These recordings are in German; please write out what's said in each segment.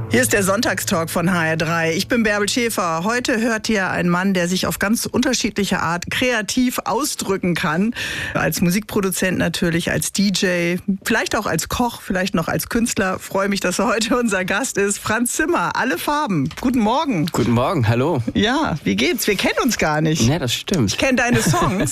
Hier ist der Sonntagstalk von HR3. Ich bin Bärbel Schäfer. Heute hört ihr einen Mann, der sich auf ganz unterschiedliche Art kreativ ausdrücken kann. Als Musikproduzent natürlich, als DJ, vielleicht auch als Koch, vielleicht noch als Künstler. Freue mich, dass er heute unser Gast ist. Franz Zimmer, alle Farben. Guten Morgen. Guten Morgen, hallo. Ja, wie geht's? Wir kennen uns gar nicht. Ja, das stimmt. Ich kenne deine Songs.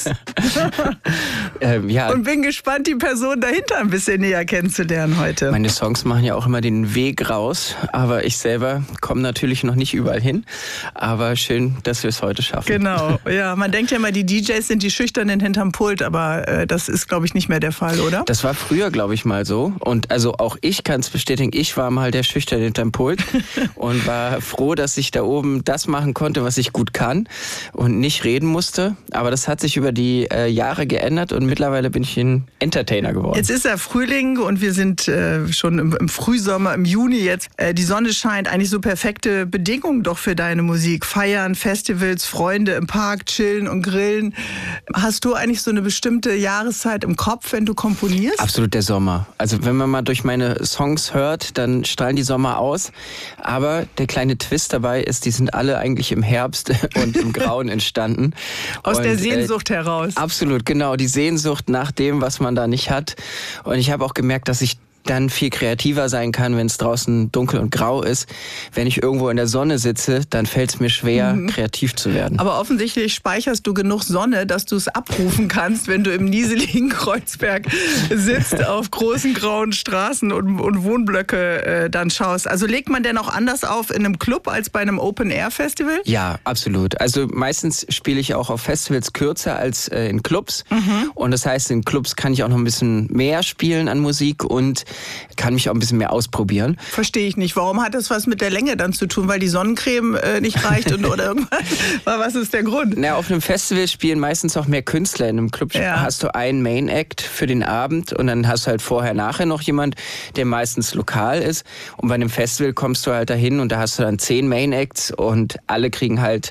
Ja. Und bin gespannt, die Person dahinter ein bisschen näher kennenzulernen heute. Meine Songs machen ja auch immer den Weg raus, aber ich selber komme natürlich noch nicht überall hin. Aber schön, dass wir es heute schaffen. Genau, ja. Man denkt ja immer, die DJs sind die Schüchternen hinterm Pult, aber das ist, glaube ich, nicht mehr der Fall, oder? Das war früher, glaube ich, mal so. Und also auch ich kann es bestätigen, ich war mal der Schüchterne hinterm Pult und war froh, dass ich da oben das machen konnte, was ich gut kann und nicht reden musste. Aber das hat sich über die Jahre geändert und mittlerweile bin ich ein Entertainer geworden. Jetzt ist ja Frühling und wir sind schon im Frühsommer, im Juni jetzt. Die Sonne scheint, eigentlich so perfekte Bedingungen doch für deine Musik. Feiern, Festivals, Freunde im Park, chillen und grillen. Hast du eigentlich so eine bestimmte Jahreszeit im Kopf, wenn du komponierst? Absolut der Sommer. Also wenn man mal durch meine Songs hört, dann strahlen die Sommer aus. Aber der kleine Twist dabei ist, die sind alle eigentlich im Herbst und im Grauen entstanden. Aus der Sehnsucht heraus. Absolut, genau. Die Sehnsucht nach dem, was man da nicht hat. Und ich habe auch gemerkt, dass ich dann viel kreativer sein kann, wenn es draußen dunkel und grau ist. Wenn ich irgendwo in der Sonne sitze, dann fällt es mir schwer, kreativ zu werden. Aber offensichtlich speicherst du genug Sonne, dass du es abrufen kannst, wenn du im nieseligen Kreuzberg sitzt, auf großen grauen Straßen und Wohnblöcke dann schaust. Also legt man denn auch anders auf in einem Club als bei einem Open-Air-Festival? Ja, absolut. Also meistens spiele ich auch auf Festivals kürzer als in Clubs. Und das heißt, in Clubs kann ich auch noch ein bisschen mehr spielen an Musik und kann mich auch ein bisschen mehr ausprobieren. Verstehe ich nicht. Warum hat das was mit der Länge dann zu tun? Weil die Sonnencreme nicht reicht oder irgendwas? Was ist der Grund? Na, auf einem Festival spielen meistens auch mehr Künstler. In einem Club hast du einen Main Act für den Abend und dann hast du halt vorher, nachher noch jemand, der meistens lokal ist. Und bei einem Festival kommst du halt dahin und da hast du dann 10 Main Acts und alle kriegen halt